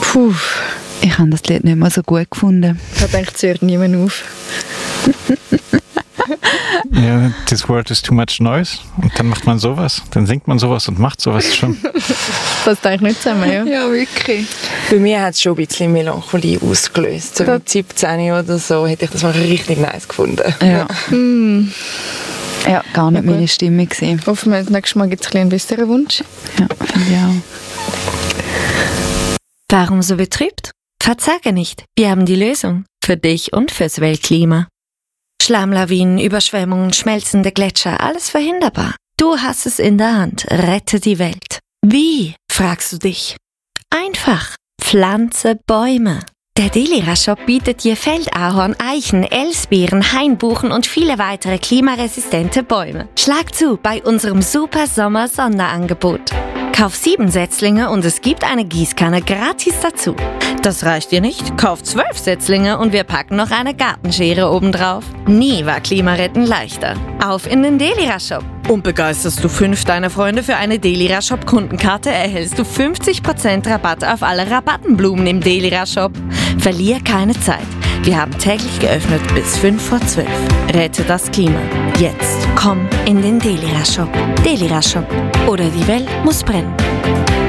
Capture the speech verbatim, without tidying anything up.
Puh. Ich habe das Lied nicht mehr so gut gefunden. Ich denke, es hört niemand auf. Ja, this world is too much noise. Und dann macht man sowas. Dann singt man sowas und macht sowas schon. Das passt eigentlich nicht zusammen, ja? Ja, wirklich. Bei mir hat es schon ein bisschen Melancholie ausgelöst. So mit siebzehn oder so hätte ich das mal richtig nice gefunden. Ja, Mm. ja gar nicht Ja, meine Stimme gewesen. Hoffen wir, das nächste Mal gibt es ein bisschen einen besseren Wunsch. Ja, finde ich auch. Warum so betrübt? Verzage nicht, wir haben die Lösung. Für dich und fürs Weltklima. Schlammlawinen, Überschwemmungen, schmelzende Gletscher, alles verhinderbar. Du hast es in der Hand. Rette die Welt. Wie, fragst du dich? Einfach. Pflanze Bäume. Der Delira-Shop bietet dir Feldahorn, Eichen, Elsbeeren, Hainbuchen und viele weitere klimaresistente Bäume. Schlag zu bei unserem Super-Sommer-Sonderangebot. Kauf sieben Setzlinge und es gibt eine Gießkanne gratis dazu. Das reicht dir nicht? Kauf zwölf Setzlinge und wir packen noch eine Gartenschere obendrauf. Nie war Klimaretten leichter. Auf in den Delira-Shop. Und begeisterst du fünf deiner Freunde für eine Delira-Shop-Kundenkarte, erhältst du fünfzig Prozent Rabatt auf alle Rabattenblumen im Delira-Shop. Verlier keine Zeit. Wir haben täglich geöffnet bis fünf vor zwölf. Rette das Klima. Jetzt komm in den Delira-Shop. Delira-Shop. Oder die Welt muss brennen.